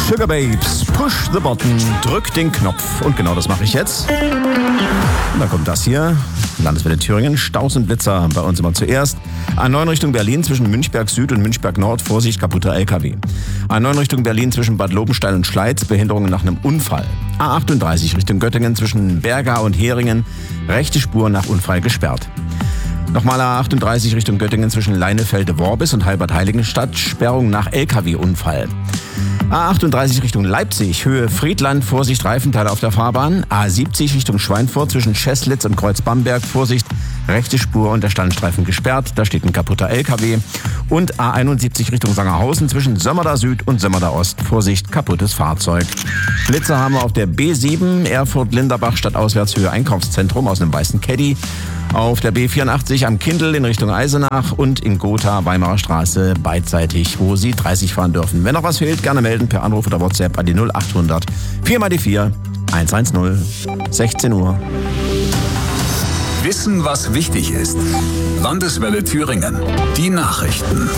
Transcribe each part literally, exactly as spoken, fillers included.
Sugar Babes, push the button, drück den Knopf. Und genau das mache ich jetzt. Und da kommt das hier. Landeswelle Thüringen, Staus und Blitzer bei uns immer zuerst. A neun Richtung Berlin zwischen Münchberg Süd und Münchberg Nord, Vorsicht, kaputter L K W. A neun Richtung Berlin zwischen Bad Lobenstein und Schleiz, Behinderungen nach einem Unfall. A achtunddreißig Richtung Göttingen zwischen Berga und Heringen, rechte Spur nach Unfall gesperrt. Nochmal A achtunddreißig Richtung Göttingen zwischen Leinefelde-Worbis und Halbert-Heiligenstadt, Sperrung nach L K W-Unfall. A achtunddreißig Richtung Leipzig, Höhe Friedland, Vorsicht, Reifenteile auf der Fahrbahn. A siebzig Richtung Schweinfurt zwischen Scheslitz und Kreuz-Bamberg, Vorsicht, rechte Spur und der Standstreifen gesperrt, da steht ein kaputter L K W. Und A einundsiebzig Richtung Sangerhausen zwischen Sömmerda Süd und Sömmerda Ost, Vorsicht, kaputtes Fahrzeug. Blitzer haben wir auf der B sieben, Erfurt-Linderbach, stadtauswärts Höhe Einkaufszentrum aus einem weißen Caddy. Auf der B vierundachtzig am Kindl in Richtung Eisenach und in Gotha, Weimarer Straße, beidseitig, wo Sie dreißig fahren dürfen. Wenn noch was fehlt, gerne melden per Anruf oder WhatsApp an die null achthundert vier mal die vier eins eins null. sechzehn Uhr. Wissen, was wichtig ist. Landeswelle Thüringen. Die Nachrichten.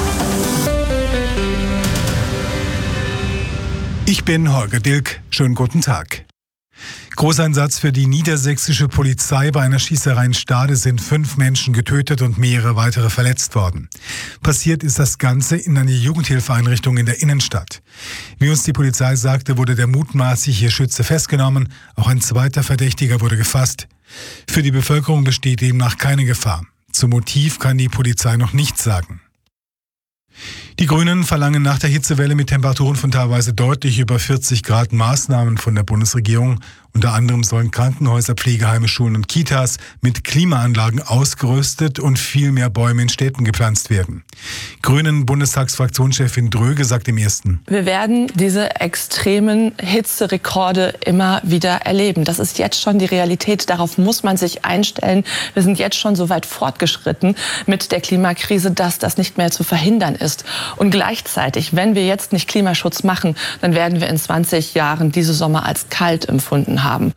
Ich bin Holger Dilk. Schönen guten Tag. Großeinsatz für die niedersächsische Polizei. Bei einer Schießerei in Stade sind fünf Menschen getötet und mehrere weitere verletzt worden. Passiert ist das Ganze in einer Jugendhilfeeinrichtung in der Innenstadt. Wie uns die Polizei sagte, wurde der mutmaßliche Schütze festgenommen. Auch ein zweiter Verdächtiger wurde gefasst. Für die Bevölkerung besteht demnach keine Gefahr. Zum Motiv kann die Polizei noch nichts sagen. Die Grünen verlangen nach der Hitzewelle mit Temperaturen von teilweise deutlich über vierzig Grad Maßnahmen von der Bundesregierung. Unter anderem sollen Krankenhäuser, Pflegeheime, Schulen und Kitas mit Klimaanlagen ausgerüstet und viel mehr Bäume in Städten gepflanzt werden. Grünen Bundestagsfraktionschefin Dröge sagt im Ersten: Wir werden diese extremen Hitzerekorde immer wieder erleben. Das ist jetzt schon die Realität. Darauf muss man sich einstellen. Wir sind jetzt schon so weit fortgeschritten mit der Klimakrise, dass das nicht mehr zu verhindern ist. Und gleichzeitig, wenn wir jetzt nicht Klimaschutz machen, dann werden wir in zwanzig Jahren diese Sommer als kalt empfunden haben.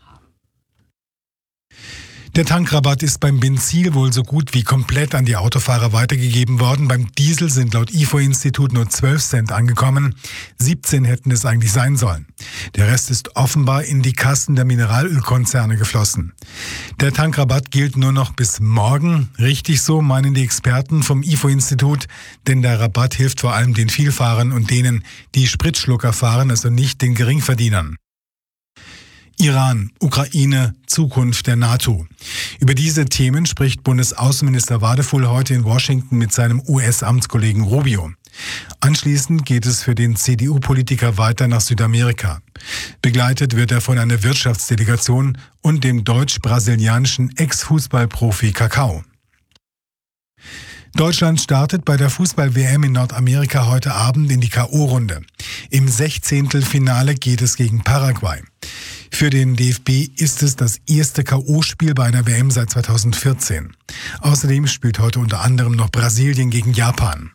Der Tankrabatt ist beim Benzin wohl so gut wie komplett an die Autofahrer weitergegeben worden. Beim Diesel sind laut I F O-Institut nur zwölf Cent angekommen. siebzehn hätten es eigentlich sein sollen. Der Rest ist offenbar in die Kassen der Mineralölkonzerne geflossen. Der Tankrabatt gilt nur noch bis morgen. Richtig so, meinen die Experten vom I F O-Institut. Denn der Rabatt hilft vor allem den Vielfahrern und denen, die Spritschlucker fahren, also nicht den Geringverdienern. Iran, Ukraine, Zukunft der NATO. Über diese Themen spricht Bundesaußenminister Wadefuhl heute in Washington mit seinem U S-Amtskollegen Rubio. Anschließend geht es für den C D U-Politiker weiter nach Südamerika. Begleitet wird er von einer Wirtschaftsdelegation und dem deutsch-brasilianischen Ex-Fußballprofi Kakao. Deutschland startet bei der Fußball-W M in Nordamerika heute Abend in die K O-Runde. Im Sechzehntelfinale geht es gegen Paraguay. Für den D F B ist es das erste K O-Spiel bei einer W M seit zweitausendvierzehn. Außerdem spielt heute unter anderem noch Brasilien gegen Japan.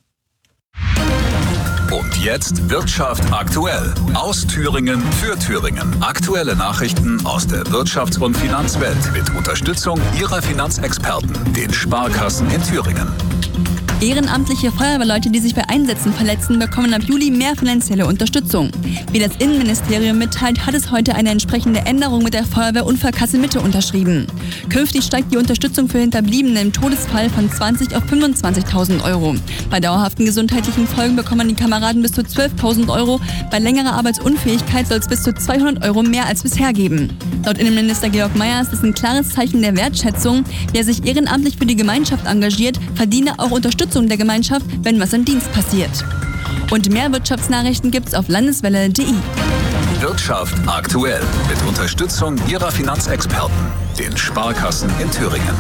Und jetzt Wirtschaft aktuell. Aus Thüringen für Thüringen. Aktuelle Nachrichten aus der Wirtschafts- und Finanzwelt mit Unterstützung Ihrer Finanzexperten, den Sparkassen in Thüringen. Ehrenamtliche Feuerwehrleute, die sich bei Einsätzen verletzen, bekommen ab Juli mehr finanzielle Unterstützung. Wie das Innenministerium mitteilt, hat es heute eine entsprechende Änderung mit der Feuerwehrunfallkasse Mitte unterschrieben. Künftig steigt die Unterstützung für Hinterbliebene im Todesfall von zwanzig auf fünfundzwanzigtausend Euro. Bei dauerhaften gesundheitlichen Folgen bekommen die Kameraden bis zu zwölftausend Euro. Bei längerer Arbeitsunfähigkeit soll es bis zu zweihundert Euro mehr als bisher geben. Laut Innenminister Georg Mayer ist es ein klares Zeichen der Wertschätzung. Wer sich ehrenamtlich für die Gemeinschaft engagiert, verdiene auch Unterstützung der Gemeinschaft, wenn was im Dienst passiert. Und mehr Wirtschaftsnachrichten gibt's auf landeswelle punkt de. Wirtschaft aktuell mit Unterstützung Ihrer Finanzexperten, den Sparkassen in Thüringen.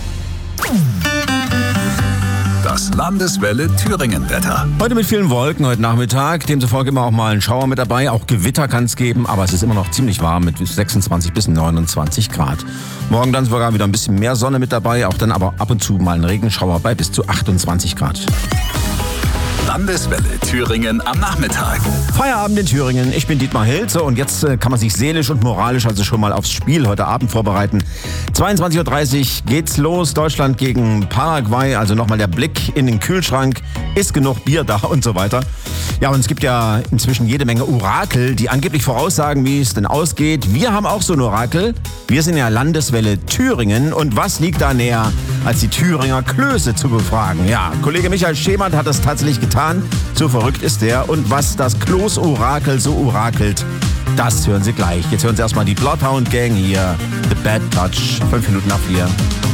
Das Landeswelle Thüringen-Wetter. Heute mit vielen Wolken, heute Nachmittag. Demzufolge immer auch mal ein Schauer mit dabei. Auch Gewitter kann es geben, aber es ist immer noch ziemlich warm mit sechsundzwanzig bis neunundzwanzig Grad. Morgen dann sogar wieder ein bisschen mehr Sonne mit dabei, auch dann aber ab und zu mal ein Regenschauer bei bis zu achtundzwanzig Grad. Landeswelle Thüringen am Nachmittag. Feierabend in Thüringen. Ich bin Dietmar Hild. So, und jetzt äh, kann man sich seelisch und moralisch also schon mal aufs Spiel heute Abend vorbereiten. zweiundzwanzig Uhr dreißig geht's los. Deutschland gegen Paraguay. Also nochmal der Blick in den Kühlschrank. Ist genug Bier da und so weiter. Ja, und es gibt ja inzwischen jede Menge Orakel, die angeblich voraussagen, wie es denn ausgeht. Wir haben auch so ein Orakel. Wir sind ja Landeswelle Thüringen. Und was liegt da näher, als die Thüringer Klöße zu befragen? Ja, Kollege Michael Schemert hat das tatsächlich getan. So verrückt ist der. Und was das Kloß-Orakel so orakelt, das hören Sie gleich. Jetzt hören Sie erstmal die Bloodhound Gang hier. The Bad Touch. Fünf Minuten nach vier.